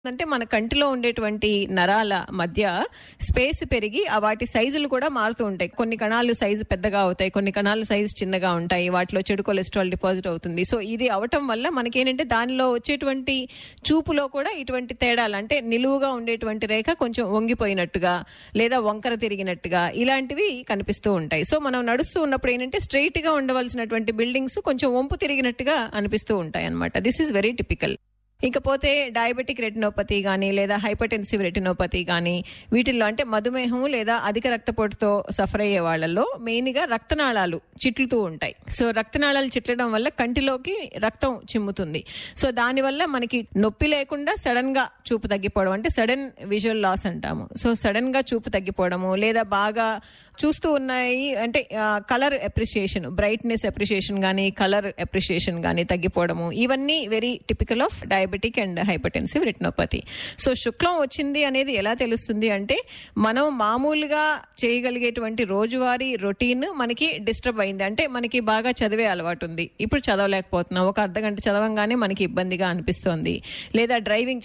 అంటే మన కంటిలో ఉండేటువంటి నరాల మధ్య స్పేస్ పెరిగి వాటి సైజులు కూడా మారుతూ ఉంటాయి. కొన్ని కణాలు సైజు పెద్దగా అవుతాయి, కొన్ని కణాలు సైజు చిన్నగా ఉంటాయి, వాటిలో చెడు కొలెస్ట్రాల్ డిపాజిట్ అవుతుంది. సో ఇది అవటం వల్ల మనకేంటంటే దానిలో వచ్చేటువంటి చూపులో కూడా ఇటువంటి తేడాలు, అంటే నిలువుగా ఉండేటువంటి రేఖ కొంచెం వంగిపోయినట్టుగా లేదా వంకర తిరిగినట్టుగా ఇలాంటివి కనిపిస్తూ ఉంటాయి. సో మనం నడుస్తూ ఉన్నప్పుడు ఏంటంటే స్ట్రైట్ గా ఉండవలసినటువంటి బిల్డింగ్స్ కొంచెం వంపు తిరిగినట్టుగా అనిపిస్తూ ఉంటాయి అన్నమాట. This is very typical. ఇకపోతే డయాబెటిక్ రెటినోపతి కానీ లేదా హైపర్టెన్సివ్ రెటినోపతి కానీ వీటిల్లో అంటే మధుమేహం లేదా అధిక రక్తపోటుతో సఫర్ అయ్యే వాళ్ళల్లో మెయిన్గా రక్తనాళాలు చిట్లుతూ ఉంటాయి. సో రక్తనాళాలు చిట్లడం వల్ల కంటిలోకి రక్తం చిమ్ముతుంది. సో దానివల్ల మనకి నొప్పి లేకుండా సడన్ గా చూపు తగ్గిపోవడం, అంటే సడన్ విజువల్ లాస్ అంటాము. సో సడన్ గా చూపు తగ్గిపోవడము, లేదా బాగా చూస్తూ ఉన్నాయి అంటే కలర్ అప్రిషియేషన్, బ్రైట్నెస్ అప్రిషియేషన్ కానీ కలర్ అప్రిషియేషన్ కానీ తగ్గిపోవడము, ఇవన్నీ very typical of diabetic and hypertensive retinopathy. So శుక్లం వచ్చింది అనేది ఎలా తెలుస్తుంది అంటే మనం మామూలుగా చేయగలిగేటువంటి రోజువారీ రొటీన్ మనకి డిస్టర్బ్ అయింది. అంటే మనకి బాగా చదివే అలవాటు ఉంది, ఇప్పుడు చదవలేకపోతున్నాం, ఒక అర్ధగంట చదవంగానే మనకి ఇబ్బందిగా అనిపిస్తోంది. లేదా డ్రైవింగ్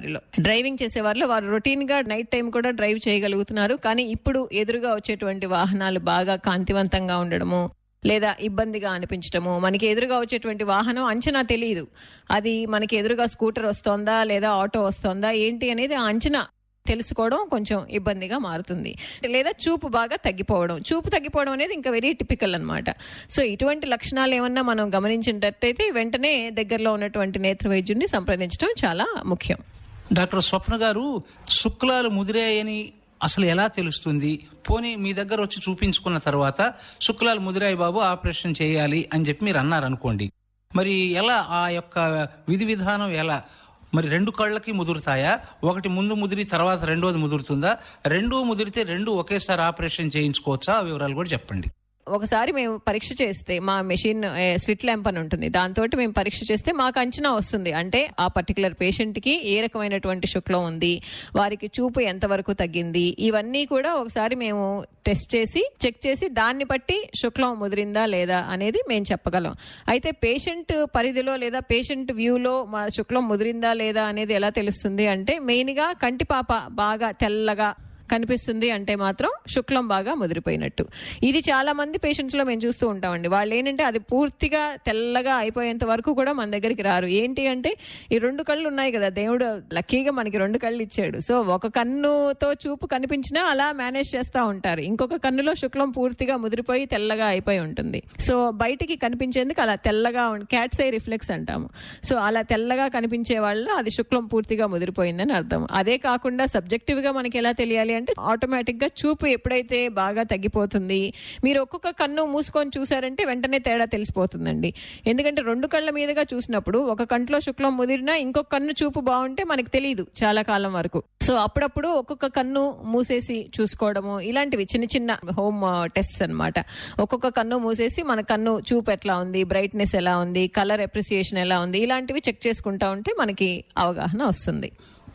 చేసేవారిలో వారు రొటీన్ గా నైట్ టైం కూడా డ్రైవ్ చేయగలుగుతున్నారు, కానీ ఇప్పుడు ఎదురుగా వచ్చేటువంటి వాహనాలు బాగా కాంతివంతంగా ఉండడము లేదా ఇబ్బందిగా అనిపించడము, మనకి ఎదురుగా వచ్చేటువంటి వాహనం అంచనా తెలియదు, అది మనకి ఎదురుగా స్కూటర్ వస్తోందా లేదా ఆటో వస్తోందా ఏంటి అనేది ఆ అంచనా తెలుసుకోవడం కొంచెం ఇబ్బందిగా మారుతుంది. లేదా చూపు బాగా తగ్గిపోవడం అనేది ఇంకా వెరీ టిపికల్ అన్నమాట. సో ఇటువంటి లక్షణాలు ఏమన్నా మనం గమనించినట్టయితే వెంటనే దగ్గరలో ఉన్నటువంటి నేత్ర వైద్యుడిని సంప్రదించడం చాలా ముఖ్యం. డాక్టర్ స్వప్న గారు, శుక్లాలు ముదిరాయని అసలు ఎలా తెలుస్తుంది? పోనీ మీ దగ్గర వచ్చి చూపించుకున్న తర్వాత శుక్లాలు ముదిరాయి బాబు, ఆపరేషన్ చేయాలి అని చెప్పి మీరు అన్నారు అనుకోండి, మరి ఎలా ఆ యొక్క విధి విధానం ఎలా? మరి రెండు కళ్ళకి ముదురుతాయా? ఒకటి ముందు ముదిరి తర్వాత రెండోది ముదురుతుందా? రెండూ ముదిరితే రెండు ఒకేసారి ఆపరేషన్ చేయించుకోవచ్చా? ఆ వివరాలు కూడా చెప్పండి. ఒకసారి మేము పరీక్ష చేస్తే మా మెషిన్ స్లిట్ ల్యాంప్ అని ఉంటుంది, దాంతో మేము పరీక్ష చేస్తే మాకు అంచనా వస్తుంది. అంటే ఆ పర్టికులర్ పేషెంట్ కి ఏ రకమైనటువంటి శుక్లం ఉంది, వారికి చూపు ఎంతవరకు తగ్గింది, ఇవన్నీ కూడా ఒకసారి మేము టెస్ట్ చేసి చెక్ చేసి దాన్ని బట్టి శుక్లం ముదిరిందా లేదా అనేది మేము చెప్పగలం. అయితే పేషెంట్ పరిధిలో లేదా పేషెంట్ వ్యూలో మా శుక్లం ముదిరిందా లేదా అనేది ఎలా తెలుస్తుంది అంటే మెయిన్ గా కంటిపాప బాగా తెల్లగా కనిపిస్తుంది అంటే మాత్రం శుక్లం బాగా ముదిరిపోయినట్టు. ఇది చాలా మంది పేషెంట్స్ లో మేము చూస్తూ ఉంటామండి. వాళ్ళు ఏంటంటే అది పూర్తిగా తెల్లగా అయిపోయేంత వరకు కూడా మన దగ్గరికి రారు. ఏంటి అంటే ఈ రెండు కళ్ళు ఉన్నాయి కదా, దేవుడు లక్కీగా మనకి రెండు కళ్ళు ఇచ్చాడు. సో ఒక కన్నుతో చూపు కనిపించినా అలా మేనేజ్ చేస్తూ ఉంటారు, ఇంకొక కన్నులో శుక్లం పూర్తిగా ముదిరిపోయి తెల్లగా అయిపోయి ఉంటుంది. సో బయటికి కనిపించేందుకు అలా తెల్లగా క్యాట్స్ ఐ రిఫ్లెక్స్ అంటాము. సో అలా తెల్లగా కనిపించే వాళ్ళు అది శుక్లం పూర్తిగా ముదిరిపోయిందని అర్థం. అదే కాకుండా సబ్జెక్టివ్ గా మనకి ఎలా తెలియాలి అంటే ఆటోమేటిక్ గా చూపు ఎప్పుడైతే బాగా తగ్గిపోతుంది, మీరు ఒక్కొక్క కన్ను మూసుకొని చూసారంటే వెంటనే తేడా తెలిసిపోతుందండి. ఎందుకంటే రెండు కళ్ళ మీదుగా చూసినప్పుడు ఒక కంట్లో శుక్లం ముదిరినా ఇంకొక కన్ను చూపు బాగుంటే మనకి తెలియదు చాలా కాలం వరకు. సో అప్పుడప్పుడు ఒక్కొక్క కన్ను మూసేసి చూసుకోవడము, ఇలాంటివి చిన్న చిన్న హోమ్ టెస్ట్ అన్నమాట. ఒక్కొక్క కన్ను మూసేసి మన కన్ను చూపు ఎట్లా ఉంది, బ్రైట్నెస్ ఎలా ఉంది, కలర్ అప్రిసియేషన్ ఎలా ఉంది, ఇలాంటివి చెక్ చేసుకుంటా ఉంటే మనకి అవగాహన వస్తుంది.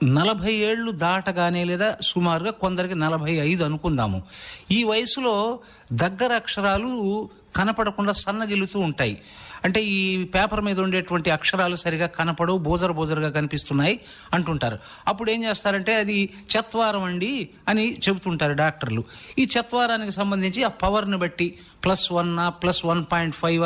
40 ఏళ్లు దాటగానే లేదా సుమారుగా కొందరికి 45 అనుకుందాము, ఈ వయసులో దగ్గర అక్షరాలు కనపడకుండా సన్నగిలుతూ ఉంటాయి. అంటే ఈ పేపర్ మీద ఉండేటువంటి అక్షరాలు సరిగా కనపడవు, బోజరుగా కనిపిస్తున్నాయి అంటుంటారు. అప్పుడు ఏం చేస్తారంటే అది చత్వారం అండి అని చెబుతుంటారు డాక్టర్లు. ఈ చత్వారానికి సంబంధించి ఆ పవర్ని బట్టి +1 +1.5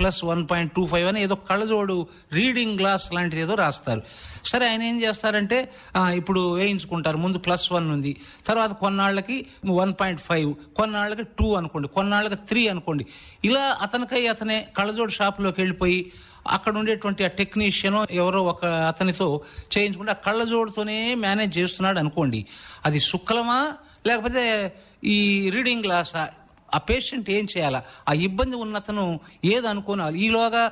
+1.25 అని ఏదో కళ్ళజోడు రీడింగ్ గ్లాస్ లాంటిది ఏదో రాస్తారు. సరే, ఆయన ఏం చేస్తారంటే ఇప్పుడు వేయించుకుంటారు. ముందు +1 ఉంది, తర్వాత కొన్నాళ్ళకి 1.5, కొన్నాళ్ళకి 2 అనుకోండి, కొన్నాళ్ళకి 3 అనుకోండి. ఇలా అతనే కళ్ళజోడు షాప్లోకి వెళ్ళిపోయి అక్కడ ఉండేటువంటి ఆ టెక్నీషియన్ ఎవరో ఒక అతనితో చేయించుకుంటే ఆ కళ్ళజోడుతోనే మేనేజ్ చేస్తున్నాడు అనుకోండి. అది శుక్లమా లేకపోతే ఈ రీడింగ్ గ్లాసా? ఆ పేషెంట్ ఏం చేయాలా? ఆ ఇబ్బంది ఉన్నతను ఏది అనుకోవాలి? ఈలోగా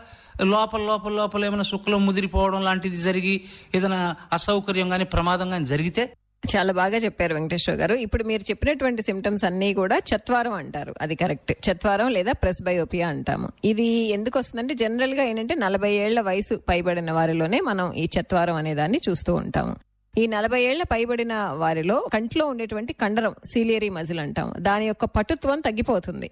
లోపల ఏమైనా శుక్లం ముదిరిపోవడం లాంటిది జరిగి ఏదైనా అసౌకర్యం కానీ ప్రమాదం కానీ జరిగితే? చాలా బాగా చెప్పారు వెంకటేశ్వర గారు. ఇప్పుడు మీరు చెప్పినటువంటి సిమ్టమ్స్ అన్ని కూడా చత్వారం అంటారు, అది కరెక్ట్. చత్వారం లేదా ప్రెస్బయోపియా అంటాము. ఇది ఎందుకు వస్తుందంటే జనరల్ గా ఏంటంటే 40 ఏళ్ల వయసు పైబడిన వారిలోనే మనం ఈ చత్వారం అనే దాన్ని చూస్తూ ఉంటాము. ఈ 40 ఏళ్ల పైబడిన వారిలో కంట్లో ఉండేటువంటి కండరం, సీలియరీ మజిల్ అంటాం, దాని యొక్క పటుత్వం తగ్గిపోతుంది.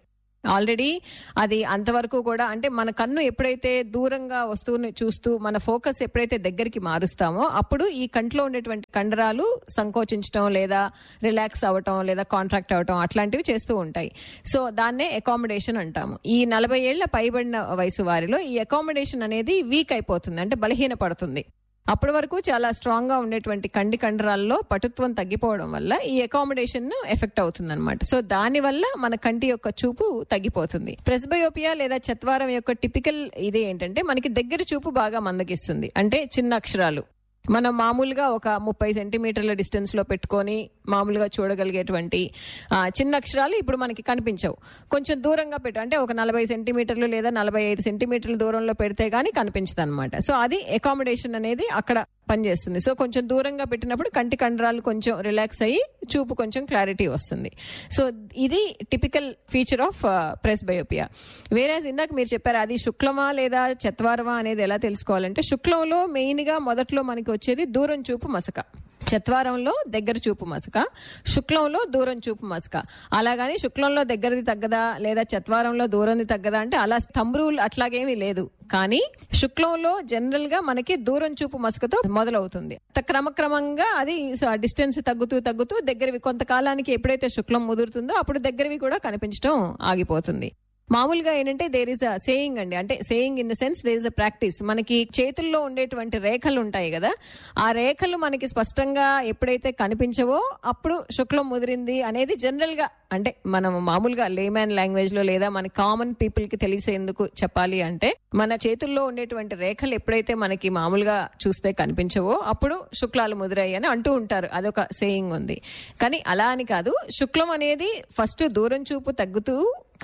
ఆల్రెడీ అది అంతవరకు కూడా అంటే మన కన్ను ఎప్పుడైతే దూరంగా వస్తువుని చూస్తూ మన ఫోకస్ ఎప్పుడైతే దగ్గరికి మారుస్తామో అప్పుడు ఈ కంట్లో ఉండేటువంటి కండరాలు సంకోచించడం లేదా రిలాక్స్ అవ్వటం లేదా కాంట్రాక్ట్ అవ్వటం అట్లాంటివి చేస్తూ ఉంటాయి. సో దాన్నే అకామిడేషన్ అంటాము. ఈ 40 ఏళ్ల పైబడిన వయసు వారిలో ఈ అకామిడేషన్ అనేది వీక్ అయిపోతుంది, అంటే బలహీన పడుతుంది. అప్పటి వరకు చాలా స్ట్రాంగ్ గా ఉండేటువంటి కండరాల్లో పటుత్వం తగ్గిపోవడం వల్ల ఈ అకామిడేషన్ ఎఫెక్ట్ అవుతుంది అనమాట. సో దాని వల్ల మన కంటి యొక్క చూపు తగ్గిపోతుంది. ప్రెస్బయోపియా లేదా చత్వారం యొక్క టిపికల్ ఇది ఏంటంటే మనకి దగ్గర చూపు బాగా మందగిస్తుంది. అంటే చిన్న అక్షరాలు మనం మామూలుగా ఒక 30 సెంటీమీటర్ల డిస్టెన్స్ లో పెట్టుకొని మామూలుగా చూడగలిగేటువంటి చిన్న అక్షరాలు ఇప్పుడు మనకి కనిపించవు. కొంచెం దూరంగా పెట్టు అంటే ఒక 40 సెంటీమీటర్లు లేదా 45 సెంటీమీటర్ల దూరంలో పెడితే గానీ కనిపించదు అనమాట. సో అది అకామిడేషన్ అనేది అక్కడ పనిచేస్తుంది. సో కొంచెం దూరంగా పెట్టినప్పుడు కంటి కండరాలు కొంచెం రిలాక్స్ అయ్యి చూపు కొంచెం క్లారిటీ వస్తుంది. సో ఇది typical feature of presbyopia. Whereas ఇందాక మీరు చెప్పారు అది శుక్లమా లేదా చత్వారమా అనేది ఎలా తెలుసుకోవాలంటే శుక్లంలో మెయిన్ గా మొదట్లో మనకి వచ్చేది దూరం చూపు మసక, చత్వారంలో దగ్గర చూపు మసక, శుక్లంలో దూరం చూపు మసక. అలాగని శుక్లంలో దగ్గరది తగ్గదా లేదా చత్వారంలో దూరంది తగ్గదా అంటే అలా థంబ్ రూల్ అట్లాగేమీ లేదు. కానీ శుక్లంలో జనరల్ గా మనకి దూరం చూపు మసకతో మొదలవుతుంది. క్రమక్రమంగా అది డిస్టెన్స్ తగ్గుతూ దగ్గరవి కొంతకాలానికి ఎప్పుడైతే శుక్లం ముదురుతుందో అప్పుడు దగ్గరవి కూడా కనిపించడం ఆగిపోతుంది. మామూలుగా ఏంటంటే దేర్ ఇస్ అ సేయింగ్ అండి, అంటే saying in the sense there is a practice. మనకి చేతుల్లో ఉండేటువంటి రేఖలు ఉంటాయి కదా, ఆ రేఖలు మనకి స్పష్టంగా ఎప్పుడైతే కనిపించవో అప్పుడు శుక్లం ముదిరింది అనేది జనరల్ గా, అంటే మనం మామూలుగా లేమ్యాన్ లాంగ్వేజ్ లో లేదా మన కామన్ పీపుల్ కి తెలిసేందుకు చెప్పాలి అంటే మన చేతుల్లో ఉండేటువంటి రేఖలు ఎప్పుడైతే మనకి మామూలుగా చూస్తే కనిపించవో అప్పుడు శుక్లాలు ముదిరాయి అని అంటూ ఉంటారు. అదొక సేయింగ్ ఉంది. కానీ అలా అని కాదు, శుక్లం అనేది ఫస్ట్ దూరం చూపు తగ్గుతూ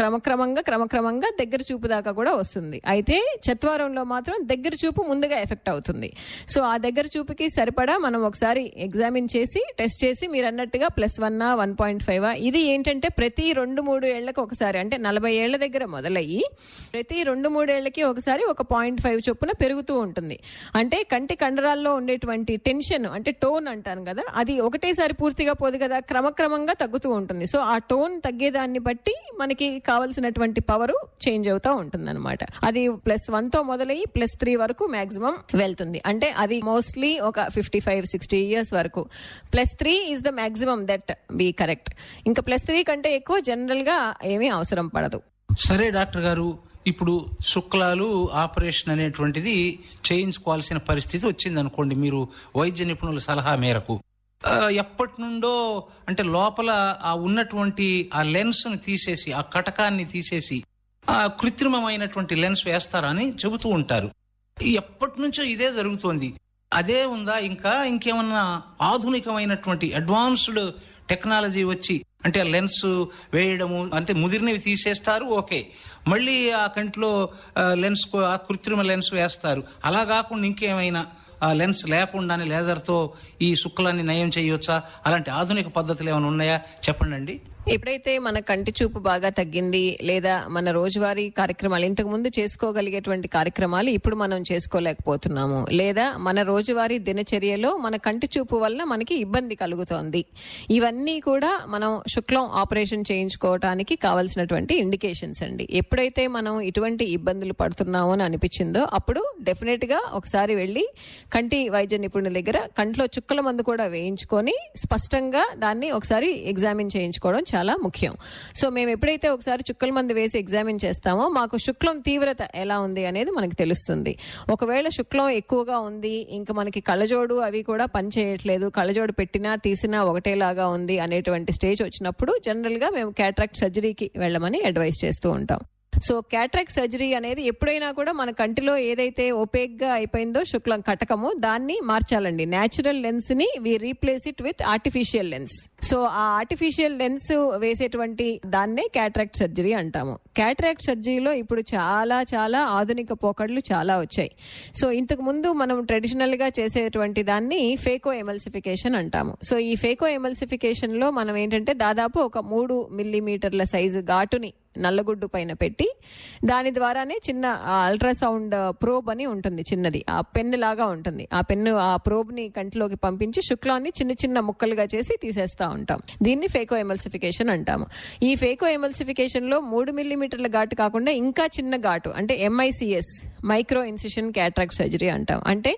క్రమక్రమంగా దగ్గర చూపు దాకా కూడా వస్తుంది. అయితే చత్వారంలో మాత్రం దగ్గర చూపు ముందుగా ఎఫెక్ట్ అవుతుంది. సో ఆ దగ్గర చూపుకి సరిపడా మనం ఒకసారి ఎగ్జామిన్ చేసి టెస్ట్ చేసి మీరు అన్నట్టుగా +1 1.5 ఇది ఏంటంటే ప్రతి 2-3 ఏళ్లకు ఒకసారి, అంటే 40 ఏళ్ల దగ్గర మొదలయ్యి ప్రతి 2-3 ఏళ్లకి ఒకసారి ఒక 0.5 చొప్పున పెరుగుతూ ఉంటుంది. అంటే కంటి కండరాల్లో ఉండేటువంటి టెన్షన్ అంటే టోన్ అంటాను కదా, అది ఒకటేసారి పూర్తిగా పోదు కదా, క్రమక్రమంగా తగ్గుతూ ఉంటుంది. సో ఆ టోన్ తగ్గేదాన్ని బట్టి మనకి కావలసినటువంటి పవర్ చేంజ్ అవుతా ఉంటుంది అనమాట. అది +1 తో మొదలయ్యి +3 వరకు మాక్సిమం వెళ్తుంది. అంటే అది మోస్ట్లీ ఒక 55-60 ఇయర్స్ వరకు. +3 is the maximum that be correct. ఇంకా +3 కంటే ఎక్కువ జనరల్ గా ఏమీ అవసరం పడదు. సరే డాక్టర్ గారు, ఇప్పుడు శుక్లాలు ఆపరేషన్ అనేటువంటిది చేయించుకోవాల్సిన పరిస్థితి వచ్చింది అనుకోండి, మీరు వైద్య నిపుణుల సలహా మేరకు ఎప్పటి నుండో అంటే లోపల ఆ ఉన్నటువంటి ఆ లెన్స్ ని తీసేసి ఆ కటకాన్ని తీసేసి ఆ కృత్రిమమైనటువంటి లెన్స్ వేస్తారని చెబుతూ ఉంటారు. ఎప్పటి నుంచో ఇదే జరుగుతోంది. అదే ఉందా ఇంకేమన్నా ఆధునికమైనటువంటి అడ్వాన్స్డ్ టెక్నాలజీ వచ్చి అంటే లెన్స్ వేయడము అంటే ముదిరినవి తీసేస్తారు, ఓకే, మళ్ళీ ఆ కంట్లో లెన్స్ ఆ కృత్రిమ లెన్స్ వేస్తారు. అలా కాకుండా ఇంకేమైనా ఆ లెన్స్ లేకుండానే లేజర్తో ఈ శుక్లాన్ని నయం చేయొచ్చా? అలాంటి ఆధునిక పద్ధతులు ఏమైనా ఉన్నాయా చెప్పండి. ఎప్పుడైతే మన కంటి చూపు బాగా తగ్గింది లేదా మన రోజువారీ కార్యక్రమాలు ఇంతకు ముందు చేసుకోగలిగేటువంటి కార్యక్రమాలు ఇప్పుడు మనం చేసుకోలేకపోతున్నాము, లేదా మన రోజువారీ దినచర్యలో మన కంటి చూపు వల్ల మనకి ఇబ్బంది కలుగుతోంది, ఇవన్నీ కూడా మనం శుక్లం ఆపరేషన్ చేయించుకోవడానికి కావాల్సినటువంటి ఇండికేషన్స్ అండి. ఎప్పుడైతే మనం ఇటువంటి ఇబ్బందులు పడుతున్నామో అని అనిపించిందో అప్పుడు డెఫినెట్ గా ఒకసారి వెళ్లి కంటి వైద్య నిపుణుల దగ్గర కంట్లో చుక్కల మందు కూడా వేయించుకొని స్పష్టంగా దాన్ని ఒకసారి ఎగ్జామిన్ చేయించుకోవడం చాలా ముఖ్యం. సో మేము ఎప్పుడైతే ఒకసారి చుక్కల మందు వేసి ఎగ్జామిన్ చేస్తామో మాకు శుక్లం తీవ్రత ఎలా ఉంది అనేది మనకి తెలుస్తుంది. ఒకవేళ శుక్లం ఎక్కువగా ఉంది, ఇంకా మనకి కళ్ళజోడు అవి కూడా పనిచేయట్లేదు, కళ్ళజోడు పెట్టినా తీసినా ఒకటేలాగా ఉంది అనేటువంటి స్టేజ్ వచ్చినప్పుడు జనరల్ గా మేము క్యాటరాక్ట్ సర్జరీకి వెళ్ళమని అడ్వైస్ చేస్తూ ఉంటాం. సో క్యాటరాక్ట్ సర్జరీ అనేది ఎప్పుడైనా కూడా మన కంటిలో ఏదైతే ఒపేక్ గా అయిపోయిందో శుక్లం కటకము దాన్ని మార్చాలండి. న్యాచురల్ లెన్స్ ని వి replace it with artificial lens. So ఆ ఆర్టిఫిషియల్ లెన్స్ వేసేటువంటి దాన్నే క్యాటరాక్ట్ సర్జరీ అంటాము. క్యాటరాక్ట్ సర్జరీలో ఇప్పుడు చాలా చాలా ఆధునిక పోకడలు చాలా వచ్చాయి. సో ఇంతకు ముందు మనం ట్రెడిషనల్ గా చేసేటువంటి దాన్ని ఫేకో ఎమల్సిఫికేషన్ అంటాము. సో ఈ ఫేకో ఎమల్సిఫికేషన్ లో మనం ఏంటంటే దాదాపు ఒక 3 మిల్లీమీటర్ల సైజు ఘాటుని నల్లగుడ్డు పైన పెట్టి దాని ద్వారానే చిన్న అల్ట్రాసౌండ్ ప్రోబ్ అని ఉంటుంది, చిన్నది ఆ పెన్ను లాగా ఉంటుంది. ఆ ప్రోబ్ ని కంటిలోకి పంపించి శుక్లాన్ని చిన్న చిన్న ముక్కలుగా చేసి తీసేస్తా ఉంటాం. దీన్ని ఫేకో ఎమల్సిఫికేషన్ అంటాము. ఈ ఫేకో ఎమల్సిఫికేషన్ లో 3 మిల్లీమీటర్ల ఘాటు కాకుండా ఇంకా చిన్న ఘాటు అంటే MICS, micro incision cataract surgery అంటాం. అంటే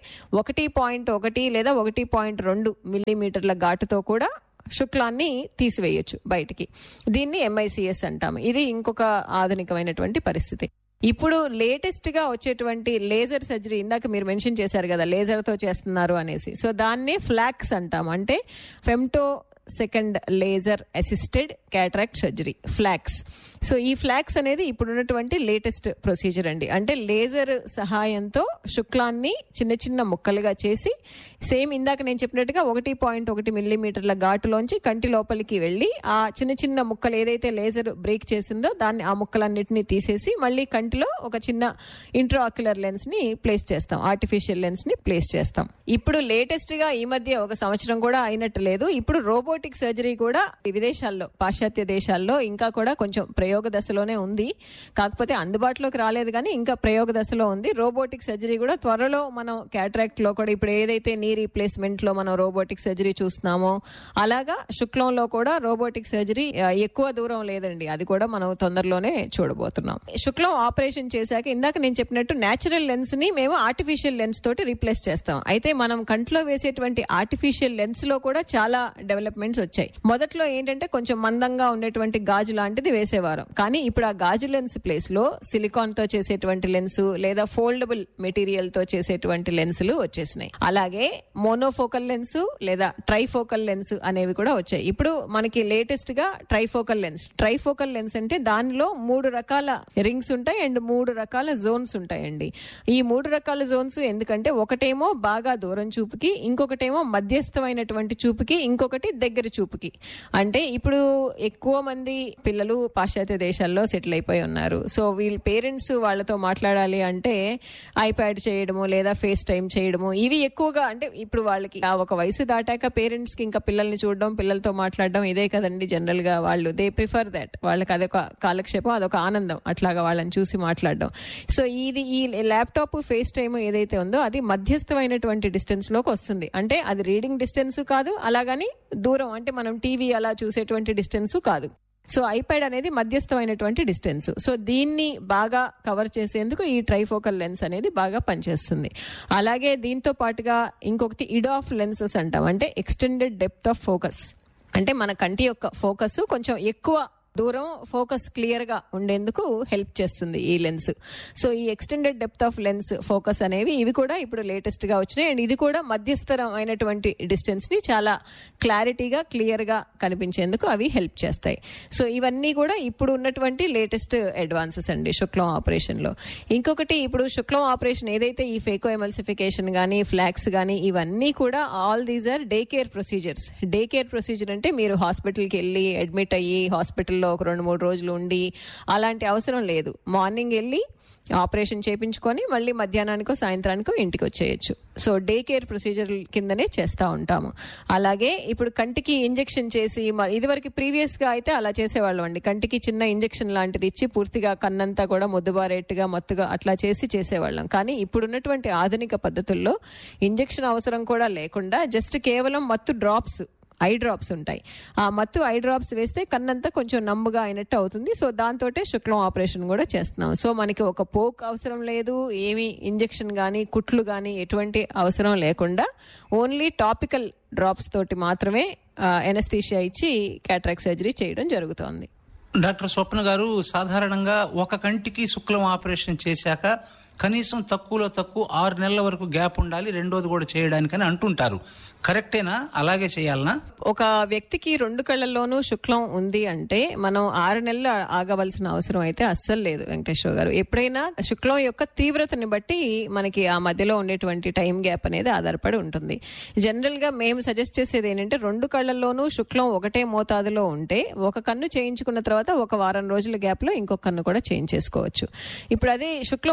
1.1 లేదా 1.2 మిల్లీమీటర్ల ఘాటుతో కూడా శుక్లాన్ని తీసివేయొచ్చు బయటికి. దీన్ని MICS అంటాము. ఇది ఇంకొక ఆధునికమైనటువంటి పరిస్థితి. ఇప్పుడు లేటెస్ట్ గా వచ్చేటువంటి లేజర్ సర్జరీ, ఇందాక మీరు మెన్షన్ చేశారు కదా లేజర్ తో చేస్తున్నారు అనేసి, సో దాన్నే ఫ్లాక్స్ అంటాం. అంటే femto second laser assisted cataract surgery, flax. So ఈ ఫ్లాక్స్ అనేది ఇప్పుడున్నటువంటి లేటెస్ట్ ప్రొసీజర్ అండి. అంటే లేజర్ సహాయంతో శుక్లాన్ని చిన్న చిన్న ముక్కలుగా చేసి సేమ్ ఇందాక నేను చెప్పినట్టుగా 1.1 మిల్లీమీటర్ల ఘాటులోంచి కంటి లోపలికి వెళ్ళి ఆ చిన్న చిన్న ముక్కలు ఏదైతే లేజర్ బ్రేక్ చేసిందో దాన్ని ఆ ముక్కలన్నిటినీ తీసేసి మళ్ళీ కంటిలో ఒక చిన్న ఇంట్రాక్యులర్ లెన్స్ ని ప్లేస్ చేస్తాం, ఆర్టిఫిషియల్ లెన్స్ ని ప్లేస్ చేస్తాం. ఇప్పుడు లేటెస్ట్ గా ఈ మధ్య 1 సంవత్సరం కూడా అయినట్టు లేదు, ఇప్పుడు రోబోటిక్ సర్జరీ కూడా విదేశాల్లో, పాశ్చాత్య దేశాల్లో ఇంకా కూడా కొంచెం ప్రయోగ దశలోనే ఉంది. కాకపోతే అందుబాటులోకి రాలేదు కానీ ఇంకా ప్రయోగ దశలో ఉంది. రోబోటిక్ సర్జరీ కూడా త్వరలో మనం క్యాట్రాక్ట్ లో కూడా ఇప్పుడు ఏదైతే నీ రీప్లేస్మెంట్ లో మనం రోబోటిక్ సర్జరీ చూస్తున్నామో అలాగా శుక్లంలో కూడా రోబోటిక్ సర్జరీ ఎక్కువ దూరం లేదండి, అది కూడా మనం తొందరలోనే చూడబోతున్నాం. శుక్లం ఆపరేషన్ చేశాక ఇందాక నేను చెప్పినట్టు న్యాచురల్ లెన్స్ ని మేము ఆర్టిఫిషియల్ లెన్స్ తోటి రీప్లేస్ చేస్తాం. అయితే మనం కంట్లో వేసేటువంటి ఆర్టిఫిషియల్ లెన్స్ లో కూడా చాలా డెవలప్మెంట్స్ వచ్చాయి. మొదట్లో ఏంటంటే కొంచెం మందంగా ఉండేటువంటి గాజు లాంటిది వేసేవారు, కానీ ఇప్పుడు ఆ గాజు లెన్స్ ప్లేస్ లో సిలికాన్ తో చేసేటువంటి లెన్స్ లేదా ఫోల్డబుల్ మెటీరియల్ తో చేసేటువంటి లెన్సులు వచ్చేసినాయి. అలాగే మోనోఫోకల్ లెన్స్ లేదా ట్రైఫోకల్ లెన్స్ అనేవి కూడా వచ్చాయి. ఇప్పుడు మనకి లేటెస్ట్ గా ట్రైఫోకల్ లెన్స్. ట్రైఫోకల్ లెన్స్ అంటే దానిలో 3 రకాల రింగ్స్ ఉంటాయి అండ్ 3 రకాల జోన్స్ ఉంటాయండి. ఈ 3 రకాల జోన్స్ ఎందుకంటే ఒకటేమో బాగా దూరం చూపుకి, ఇంకొకటేమో మధ్యస్థమైనటువంటి చూపుకి, ఇంకొకటి దగ్గర చూపుకి. అంటే ఇప్పుడు ఎక్కువ మంది పిల్లలు పాశ్చాత్య దేశాల్లో సెటిల్ అయిపోయి ఉన్నారు. సో వీళ్ళ పేరెంట్స్ వాళ్ళతో మాట్లాడాలి అంటే ఐప్యాడ్ చేయడము లేదా ఫేస్ టైం చేయడము ఇవి ఎక్కువగా, అంటే ఇప్పుడు వాళ్ళకి ఒక వయసు దాటాక పేరెంట్స్ కి ఇంకా పిల్లల్ని చూడడం, పిల్లలతో మాట్లాడడం ఇదే కదండి జనరల్ గా వాళ్ళు దే ప్రిఫర్ దాట్. వాళ్ళకి అదొక కాలక్షేపం, అదొక ఆనందం అట్లాగా వాళ్ళని చూసి మాట్లాడడం. సో ఈ ల్యాప్టాప్ ఫేస్ టైమ్ ఏదైతే ఉందో అది మధ్యస్థమైనటువంటి డిస్టెన్స్ లోకి వస్తుంది. అంటే అది రీడింగ్ డిస్టెన్స్ కాదు, అలాగని దూరం అంటే మనం టీవీ అలా చూసేటువంటి డిస్టెన్స్ కాదు. సో ఐప్యాడ్ అనేది మధ్యస్థమైనటువంటి డిస్టెన్స్. సో దీన్ని బాగా కవర్ చేసేందుకు ఈ ట్రైఫోకల్ లెన్స్ అనేది బాగా పనిచేస్తుంది. అలాగే దీంతో పాటుగా ఇంకొకటి ఇడాఫ్ లెన్సెస్ అంటాం. అంటే ఎక్స్టెండెడ్ డెప్త్ ఆఫ్ ఫోకస్. అంటే మన కంటి యొక్క ఫోకస్ కొంచెం ఎక్కువ దూరం ఫోకస్ క్లియర్ గా ఉండేందుకు హెల్ప్ చేస్తుంది ఈ లెన్స్. సో ఈ extended depth of lens focus అనేవి ఇవి కూడా ఇప్పుడు లేటెస్ట్ గా వచ్చినాయి. అండ్ ఇది కూడా మధ్యస్థరమైనటువంటి డిస్టెన్స్ ని చాలా క్లారిటీగా క్లియర్ గా కనిపించేందుకు అవి హెల్ప్ చేస్తాయి. సో ఇవన్నీ కూడా ఇప్పుడు ఉన్నటువంటి లేటెస్ట్ అడ్వాన్సెస్ అండి శుక్లం ఆపరేషన్ లో. ఇంకొకటి ఇప్పుడు శుక్లం ఆపరేషన్ ఏదైతే ఈ ఫేకో ఎమల్సిఫికేషన్ గానీ ఫ్లాక్స్ గానీ ఇవన్నీ కూడా all these are day care procedures. Day care procedure అంటే మీరు హాస్పిటల్కి వెళ్ళి అడ్మిట్ అయ్యి హాస్పిటల్ ఒక 2-3 రోజులు ఉండి అలాంటి అవసరం లేదు. మార్నింగ్ వెళ్ళి ఆపరేషన్ చేయించుకొని మళ్ళీ మధ్యాహ్నానికో సాయంత్రానికో ఇంటికి వచ్చేయచ్చు. సో డే కేర్ ప్రొసీజర్ కిందనే చేస్తూ ఉంటాము. అలాగే ఇప్పుడు కంటికి ఇంజెక్షన్ చేసి, ఇదివరకు ప్రీవియస్ గా అయితే అలా చేసేవాళ్ళం అండి. కంటికి చిన్న ఇంజెక్షన్ లాంటిది ఇచ్చి పూర్తిగా కన్నంతా కూడా మొద్దుబారేట్టుగా మత్తుగా అట్లా చేసేవాళ్ళం. కానీ ఇప్పుడున్నటువంటి ఆధునిక పద్ధతుల్లో ఇంజెక్షన్ అవసరం కూడా లేకుండా జస్ట్ కేవలం మత్తు డ్రాప్స్, ఐ డ్రాప్స్ ఉంటాయి. ఆ మత్తు ఐ డ్రాప్స్ వేస్తే కన్నంతా కొంచెం నమ్ముగా అయినట్టు అవుతుంది. సో దాంతో శుక్లం ఆపరేషన్ కూడా చేస్తున్నాం. సో మనకి ఒక పోక్ అవసరం లేదు, ఏమి ఇంజెక్షన్ కానీ కుట్లు కానీ ఎటువంటి అవసరం లేకుండా ఓన్లీ టాపికల్ డ్రాప్స్ తోటి మాత్రమే ఎనస్థీషియా ఇచ్చి క్యాట్రాక్ట్ సర్జరీ చేయడం జరుగుతోంది. డాక్టర్ స్వప్న గారు, సాధారణంగా ఒక కంటికి శుక్లం ఆపరేషన్ చేశాక కనీసం తక్కువలో తక్కువ 6 నెలల వరకు గ్యాప్ ఉండాలి రెండోది కూడా చేయడానికని అంటుంటారు. కరెక్టేనా? అలాగే చేయాలనా? ఒక వ్యక్తికి 2 కళ్ళల్లోనూ శుక్లం ఉంది అంటే మనం 6 నెలలు ఆగవలసిన అవసరం అయితే అస్సలు లేదు వెంకటేశ్వర గారు. ఎప్పుడైనా శుక్లం యొక్క తీవ్రతని బట్టి మనకి ఆ మధ్యలో ఉండేటువంటి టైం గ్యాప్ అనేది ఆధారపడి ఉంటుంది. జనరల్ గా మేము సజెస్ట్ చేసేది ఏంటంటే 2 కళ్ళల్లోనూ శుక్లం ఒకటే మోతాదులో ఉంటే ఒక కన్ను చేయించుకున్న తర్వాత ఒక వారం రోజుల గ్యాప్ లో ఇంకొక కన్ను కూడా చేంజ్ చేసుకోవచ్చు. ఇప్పుడు అదే శుక్లం అనేది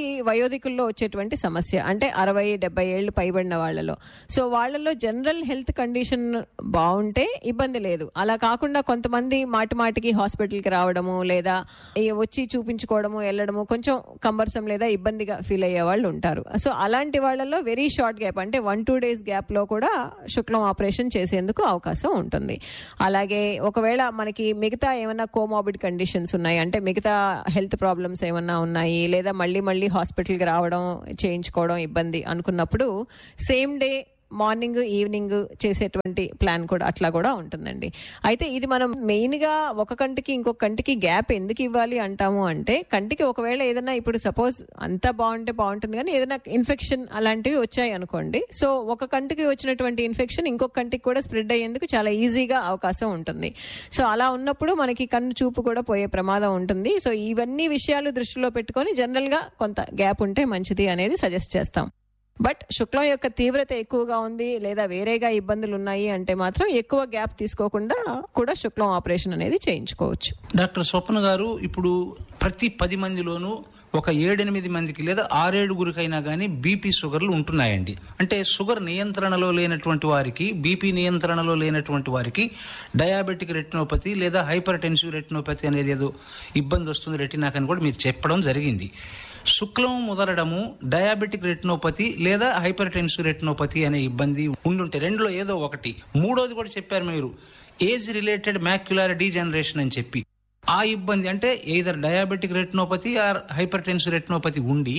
వయోధికుల్లో వచ్చేటువంటి సమస్య, అంటే 60-70 ఏళ్లు పైబడిన వాళ్ళలో. సో వాళ్ళలో జనరల్ హెల్త్ కండిషన్ బాగుంటే ఇబ్బంది లేదు. అలా కాకుండా కొంతమంది మాటికి హాస్పిటల్కి రావడము లేదా వచ్చి చూపించుకోవడము వెళ్ళడము కొంచెం కంబర్సం లేదా ఇబ్బందిగా ఫీల్ అయ్యే వాళ్ళు ఉంటారు. సో అలాంటి వాళ్ళలో వెరీ షార్ట్ గ్యాప్, అంటే 1-2 డేస్ గ్యాప్ లో కూడా శుక్లం ఆపరేషన్ చేసేందుకు అవకాశం ఉంటుంది. అలాగే ఒకవేళ మనకి మిగతా ఏమైనా కోమార్బిడ్ కండిషన్స్ ఉన్నాయి, అంటే మిగతా హెల్త్ ప్రాబ్లమ్స్ ఏమన్నా ఉన్నాయి లేదా మళ్ళీ హాస్పిటల్కి రావడం చేయించుకోవడం ఇబ్బంది అనుకున్నప్పుడు సేమ్ డే మార్నింగ్ ఈవినింగ్ చేసేటువంటి ప్లాన్ కూడా అట్లా కూడా ఉంటుందండి. అయితే ఇది మనం మెయిన్ గా ఒక కంటికి ఇంకొక కంటికి గ్యాప్ ఎందుకు ఇవ్వాలి అంటాము అంటే, కంటికి ఒకవేళ ఏదైనా ఇప్పుడు సపోజ్ అంతా బాగుంటుంది కానీ ఏదైనా ఇన్ఫెక్షన్ అలాంటివి వచ్చాయి అనుకోండి, సో ఒక కంటికి వచ్చినటువంటి ఇన్ఫెక్షన్ ఇంకొక కంటికి కూడా స్ప్రెడ్ అయ్యేందుకు చాలా ఈజీగా అవకాశం ఉంటుంది. సో అలా ఉన్నప్పుడు మనకి కన్ను చూపు కూడా పోయే ప్రమాదం ఉంటుంది. సో ఇవన్నీ విషయాలు దృష్టిలో పెట్టుకొని జనరల్ గా కొంత గ్యాప్ ఉంటే మంచిది అనేది సజెస్ట్ చేస్తాం. బట్ శుక్లం యొక్క తీవ్రత ఎక్కువగా ఉంది లేదా వేరేగా ఇబ్బందులు ఉన్నాయి అంటే మాత్రం ఎక్కువ గ్యాప్ తీసుకోకుండా కూడా శుక్లం ఆపరేషన్ అనేది చేయించుకోవచ్చు. డాక్టర్ స్వప్న గారు, ఇప్పుడు ప్రతి 10 మందిలోనూ ఒక 7-8 మందికి లేదా 6-7 గానీ బీపీ షుగర్లు ఉంటున్నాయండి. అంటే షుగర్ నియంత్రణలో లేనటువంటి వారికి, బీపీ నియంత్రణలో లేనటువంటి వారికి డయాబెటిక్ రెటినోపతి లేదా హైపర్ టెన్సివ్ రెటినోపతి అనేది ఏదో ఇబ్బంది వస్తుంది రెటినాకని కూడా మీరు చెప్పడం జరిగింది. శుక్లం ముదరడము డయాబెటిక్ రెటినోపతి లేదా హైపర్ టెన్సివ్ రెటినోపతి అనే ఇబ్బంది ఉండుంటే రెండులో ఏదో ఒకటి. మూడోది కూడా చెప్పారు మీరు, ఏజ్ రిలేటెడ్ మ్యాక్యులర్ డీజనరేషన్ అని చెప్పి. ఆ ఇబ్బంది అంటే either diabetic retinopathy are hyper tensive retinopathy ఉండి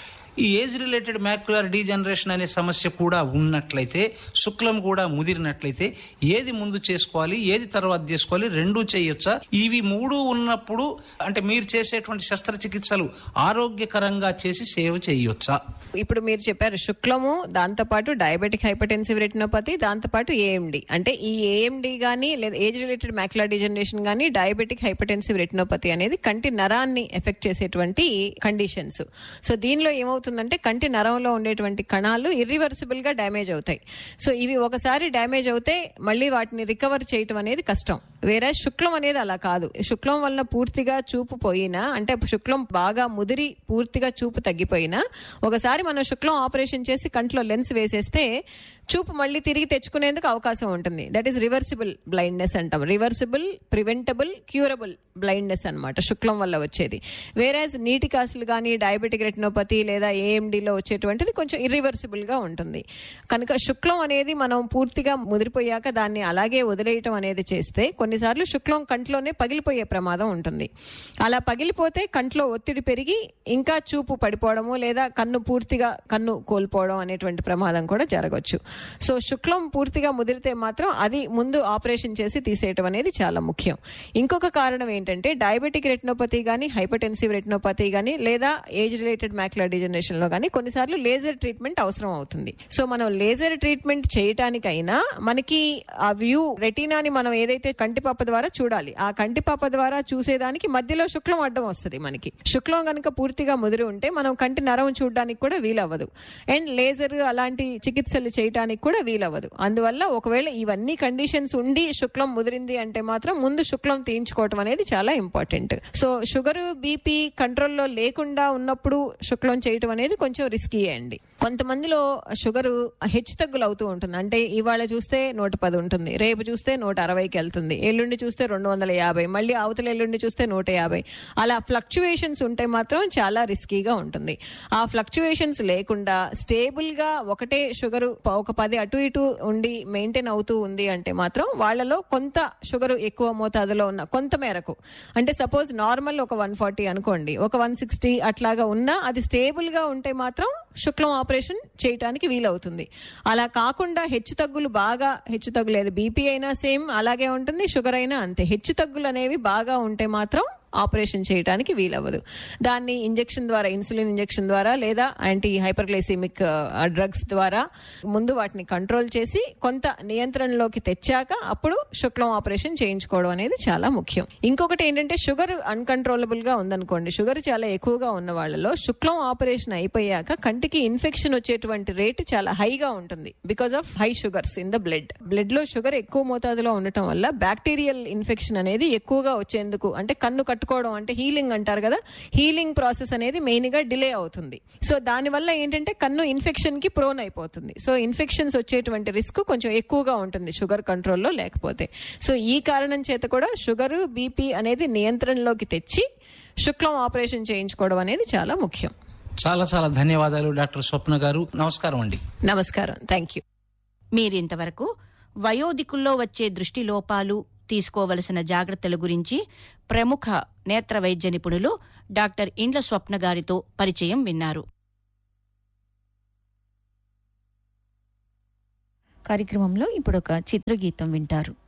ఈ ఏజ్ రిలేటెడ్ మ్యాక్యులర్ డీజనరేషన్ అనే సమస్య కూడా ఉన్నట్లయితే, శుక్లం కూడా ముదిరినట్లయితే ఏది ముందు చేసుకోవాలి, ఏది తర్వాత చేసుకోవాలి, రెండూ చేయొచ్చా? ఇవి 3 ఉన్నప్పుడు అంటే మీరు చేసేటువంటి శస్త్రచికిత్సలు ఆరోగ్యకరంగా చేసి సేవ్ చేయొచ్చా? ఇప్పుడు మీరు చెప్పారు శుక్లము, దాంతోపాటు డయాబెటిక్ హైపర్టెన్సివ్ రెటినోపతి, దాంతోపాటు ఏఎండి. అంటే ఈ ఏఎండి గానీ లేదా ఏజ్ రిలేటెడ్ మ్యాక్యులర్ డిజనరేషన్ గానీ డయాబెటిక్ హైపర్టెన్సివ్ రెటినోపతి అనేది కంటి నరాన్ని ఎఫెక్ట్ చేసేటువంటి కండిషన్స్. సో దీనిలో ఏమవుతుందంటే కంటి నరంలో ఉండేటువంటి కణాలు ఇర్రివర్సిబుల్ గా డ్యామేజ్ అవుతాయి. సో ఇవి ఒకసారి డ్యామేజ్ అవుతే మళ్ళీ వాటిని రికవర్ చేయటం అనేది కష్టం. వేరే శుక్లం అనేది అలా కాదు. శుక్లం వలన పూర్తిగా చూపు పోయినా, అంటే శుక్లం బాగా ముదిరి పూర్తిగా చూపు తగ్గిపోయినా ఒకసారి మనం శుక్లం ఆపరేషన్ చేసి కంట్లో లెన్స్ వేసేస్తే చూపు మళ్ళీ తిరిగి తెచ్చుకునేందుకు అవకాశం ఉంటుంది. దట్ ఈస్ రివర్సిబుల్ బ్లైండ్నెస్ అంటాం. రివర్సిబుల్, ప్రివెంటబుల్, క్యూరబుల్ బ్లైండ్నెస్ అన్నమాట శుక్లం వల్ల వచ్చేది. వేరేజ్ నీటి కాసులు కానీ డయాబెటిక్ రెటినోపతి లేదా ఏఎండిలో వచ్చేటువంటిది కొంచెం ఇర్రివర్సిబుల్ గా ఉంటుంది. కనుక శుక్లం అనేది మనం పూర్తిగా ముదిరిపోయాక దాన్ని అలాగే వదిలేయటం అనేది చేస్తే కొన్నిసార్లు శుక్లం కంట్లోనే పగిలిపోయే ప్రమాదం ఉంటుంది. అలా పగిలిపోతే కంట్లో ఒత్తిడి పెరిగి ఇంకా చూపు పడిపోవడము లేదా కన్ను కోల్పోవడం అనేటువంటి ప్రమాదం కూడా జరగవచ్చు. సో శుక్లం పూర్తిగా ముదిరితే మాత్రం అది ముందు ఆపరేషన్ చేసి తీసేయటం అనేది చాలా ముఖ్యం. ఇంకొక కారణం ఏంటంటే డయాబెటిక్ రెటినోపతి గానీ హైపర్టెన్సివ్ రెటినోపతి గానీ లేదా ఏజ్ రిలేటెడ్ మ్యాక్యులర్ డిజనరేషన్ లో గానీ కొన్నిసార్లు లేజర్ ట్రీట్మెంట్ అవసరం అవుతుంది. సో మనం లేజర్ ట్రీట్మెంట్ చేయటానికైనా మనకి ఆ వ్యూ రెటీనాని మనం ఏదైతే కంటిపాప ద్వారా చూడాలి, ఆ కంటిపాప ద్వారా చూసేదానికి మధ్యలో శుక్లం అడ్డం వస్తుంది. మనకి శుక్లం కనుక పూర్తిగా ముదిరి ఉంటే మనం కంటి నరం చూడడానికి కూడా వీలవ్వదు, అండ్ లేజర్ అలాంటి చికిత్సలు చేయడానికి కూడా వీలవ్వదు. అందువల్ల ఒకవేళ ఇవన్నీ కండిషన్స్ ఉండి శుక్లం ముదిరింది అంటే మాత్రం ముందు శుక్లం తీయించుకోవటం అనేది చాలా ఇంపార్టెంట్. సో షుగర్ బీపీ కంట్రోల్లో లేకుండా ఉన్నప్పుడు శుక్లం చేయటం అనేది కొంచెం రిస్కీ అండి. కొంతమందిలో షుగర్ హెచ్చు తగ్గులు అవుతూ ఉంటుంది. అంటే ఇవాళ చూస్తే 110 ఉంటుంది, రేపు చూస్తే 160కి వెళ్తుంది, ఎల్లుండి చూస్తే 250, మళ్ళీ అవతల ఎల్లుండి చూస్తే 150. అలా ఫ్లక్చువేషన్స్ ఉంటే మాత్రం చాలా రిస్కీగా ఉంటుంది. ఆ ఫ్లక్చువేషన్స్ లేకుండా స్టేబుల్ గా ఒకటే షుగర్ ఒక 10 అటు ఇటు ఉండి మెయింటైన్ అవుతూ ఉంది అంటే మాత్రం వాళ్ళలో కొంత షుగర్ ఎక్కువ మోతాదులో ఉన్న కొంత మేరకు, అంటే సపోజ్ నార్మల్ ఒక 140 అనుకోండి, ఒక 160 అట్లాగా ఉన్నా అది స్టేబుల్ గా ఉంటే మాత్రం శుక్లం ఆపరేషన్ చేయడానికి వీలవుతుంది. అలా కాకుండా హెచ్చు తగ్గులేదు, బీపీ అయినా సేమ్ అలాగే ఉంటుంది, షుగర్ అయినా అంతే. హెచ్చు తగ్గులు అనేవి బాగా ఉంటే మాత్రం ఆపరేషన్ చేయడానికి వీలవ్వదు. దాన్ని ఇంజెక్షన్ ద్వారా, ఇన్సులిన్ ఇంజెక్షన్ ద్వారా లేదా యాంటీ హైపర్గ్లైసెమిక్ డ్రగ్స్ ద్వారా ముందు వాటిని కంట్రోల్ చేసి కొంత నియంత్రణలోకి తెచ్చాక అప్పుడు శుక్లం ఆపరేషన్ చేయించుకోవడం అనేది చాలా ముఖ్యం. ఇంకొకటి ఏంటంటే షుగర్ అన్కంట్రోలబుల్ గా ఉందనుకోండి, షుగర్ చాలా ఎక్కువగా ఉన్న వాళ్ళలో శుక్లం ఆపరేషన్ అయిపోయాక కంటికి ఇన్ఫెక్షన్ వచ్చేటువంటి రేటు చాలా హైగా ఉంటుంది. Because of high sugars in the blood లో షుగర్ ఎక్కువ మోతాదులో ఉండటం వల్ల బ్యాక్టీరియల్ ఇన్ఫెక్షన్ అనేది ఎక్కువగా వచ్చేందుకు, అంటే కన్ను తట్టుకోవడం అంటే హీలింగ్ అంటారు కదా, హీలింగ్ ప్రాసెస్ అనేది మెయిన్ గా డిలే అవుతుంది. సో దానివల్ల ఏంటంటే కన్ను ఇన్ఫెక్షన్ కి ప్రోన్ అయిపోతుంది. సో ఇన్ఫెక్షన్స్ వచ్చేటువంటి రిస్క్ కొంచెం ఎక్కువగా ఉంటుంది షుగర్ కంట్రోల్లో లేకపోతే. సో ఈ కారణం చేత కూడా షుగర్, బీపీ అనేది నియంత్రణలోకి తెచ్చి శుక్లం ఆపరేషన్ చేయించుకోవడం అనేది చాలా ముఖ్యం. చాలా చాలా ధన్యవాదాలు డాక్టర్ స్వప్న గారు. నమస్కారం అండి. నమస్కారం, థ్యాంక్ యూ. మీరింతవరకు వయోధికుల్లో వచ్చే దృష్టి లోపాలు, తీసుకోవలసిన జాగ్రత్తల గురించి ప్రముఖ నేత్ర వైద్య నిపుణులు డాక్టర్ ఇండ్ల స్వప్న గారితో పరిచయం విన్నారు. కార్యక్రమంలో ఇప్పుడు ఒక చిత్రగీతం వింటారు.